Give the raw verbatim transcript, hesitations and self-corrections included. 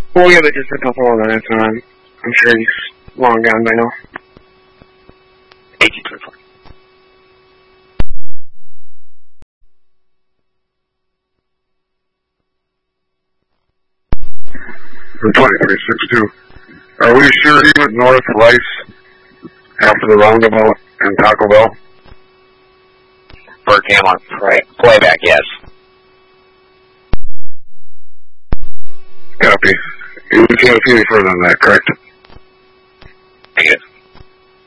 We'll give it just a couple of minutes, and I'm, I'm sure he's long gone by now. eighteen twenty-four. For twenty-three sixty-two. Are we sure he went north of Rice after the roundabout and Taco Bell? Bert Gamma, right. Playback, yes. Copy. You can't see any further than that, correct?